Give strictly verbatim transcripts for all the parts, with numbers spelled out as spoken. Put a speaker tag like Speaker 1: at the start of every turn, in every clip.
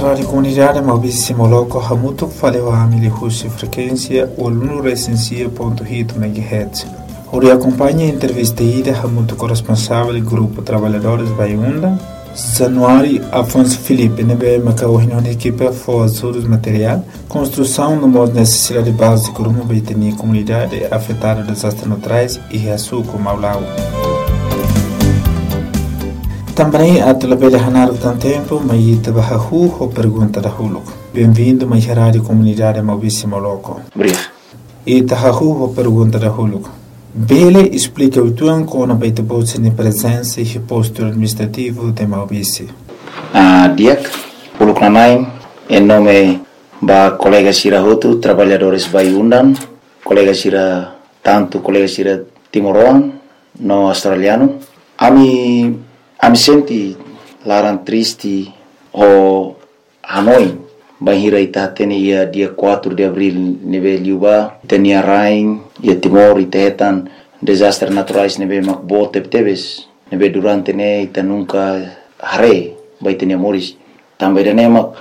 Speaker 1: Rádio Comunidade Maurício Moloco Hamuto faleu a Amili Russi frequência oluno recensia ponto hito megahertz. Ori acompanha a entrevista ida Hamuto corresponsável do Grupo Trabalhadores Baiunda, Januário Afonso Felipe, nebe macaohino na equipe for ajudos material, construção no modo necessidade básica rumo a ter comunidade afetada por desastres naturais e reaçuco Maulau. Também a telebele hanar tan tempo, mas tabahu ou pergunta da Huluk. Bem-vindo mais rádio comunidade Maurício Moloco.
Speaker 2: Obrigado.
Speaker 1: E tabahu ou pergunta da Huluk. Bele explica o tuan com a beita bolsa de presença e posto administrativo de Maurício.
Speaker 2: Ah, diak, Huluk Nanaim, em nome da colega Sira Hotu, trabalhadores Baiundan, colega Sira, tanto colega Sira Timoroan, no australiano. Ami Ami senti larang triste o Hanoi bahira ita tene ia dia quatro de abril nebe liuba tenia rain ia Timor itetan desastre naturais nebe makbo tebtebes nebe durante ne ita nunca hare bai tenia moris também dene mak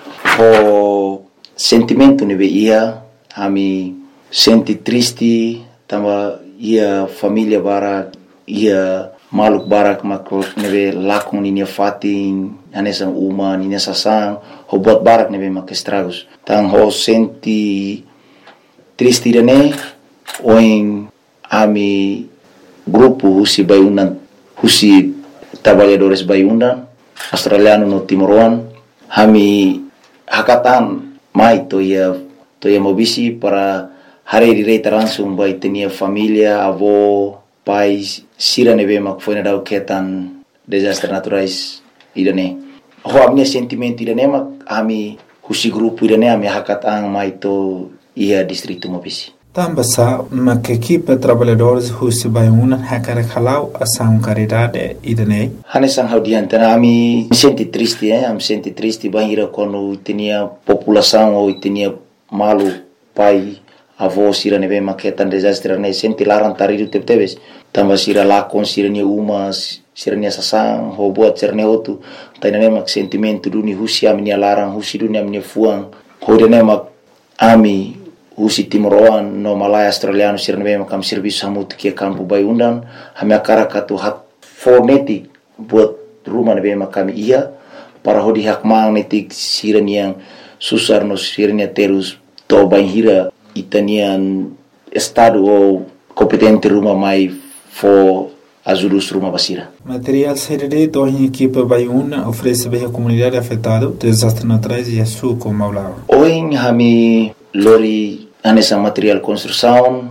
Speaker 2: o sentimento nebe ia ami senti triste tamba ia família bara ia maluk barak mak nebe lakung ninia fatin anesa uma ninia sasang ho buat barak nebe mak estragos tang ho senti triste dene oing ami grupo husi Baiundan husi trabalhadores Baiundan australiano no Timoroan hami hakatan mai to ia to ia mobisi para hari direta langsung bai tenia família avó pais sira nebe mak foi na dau ketan desastre naturais idane ho amne sentimento idane mak ami husi grupo idane ami hakatang mai to ia distrito Mobisi
Speaker 1: Tambasa mak equipe trabalhadores husi Baiundan hakara khalau asam caridade idane
Speaker 2: hanesang haudian tana ami senti triste eh am senti triste bahira kono tenia população ou tenia malu pai avó sira nebe maketan desastre ne senti larang taridu tebtebes tamba sira lakon sira nia umas sira nia sasang ho buat cerne hotu tainane mak sentimento duni husi ami nia larang husi duni ami nia fuang ho dene mak ami husi Timoroan no Malaya australiano sira nebe mak am serviço hamut kia kampu Baiundan hami akara katu hat fornetik buat rumah nebe mak kami ia para hodi hak mang netik sira nia susar no sira nia terus to bainhira itanian estado ou competente rumah mai for ajudos rumah basira.
Speaker 1: Material cedido do em equipe Baiundan oferece bem a comunidade afetada desastres naturais e açúcar como Maulau.
Speaker 2: Hoje hami lori anessa material construção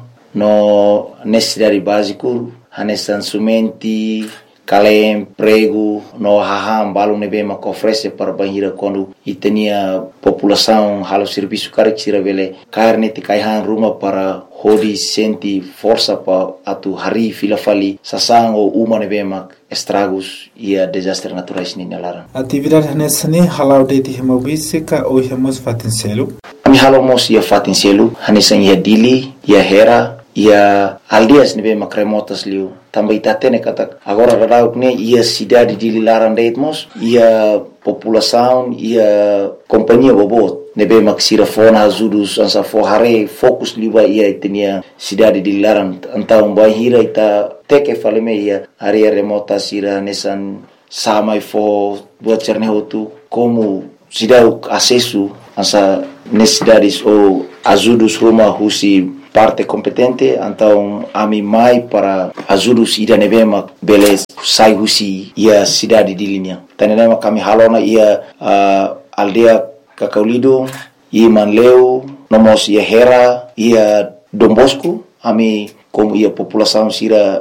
Speaker 2: no necessidade básico anessa sumenti kalem prego no haham balung nebe mak oferece para bahira quando itania população halo serviço caricira vele carne te kaihan rumah para hodi senti força pa atu hari fila fali sasang ou uma nebe mak estragos ia desastre naturais ni nalaran
Speaker 1: atividade nessa ne halau de ti Maurício ka ou hemos fatincelo
Speaker 2: ami halo mos ia fatincelo hanesa ia dili ia hera ia aldeas nebe mak remotas liu também tatene kata agora radau ne ia cidade de Lilaran deitmos ia população ia companhia bobot nebe mak sira fona ajudos ansa forhare fokus liba ia tenia cidade de Lilaran antau bahira ita teke faleme ia area remota sira nesan samai fo buat cerne hotu como cidade acesso ansa necessidades ou ajudos rumah husi parte competente então ami mai para ajudos ida nebema beles sai husi ia cidade de linha tanema kami halona ia uh, aldea Kakaulido ia Manleu nomos ia Hera ia Dombosco ami como ia população sira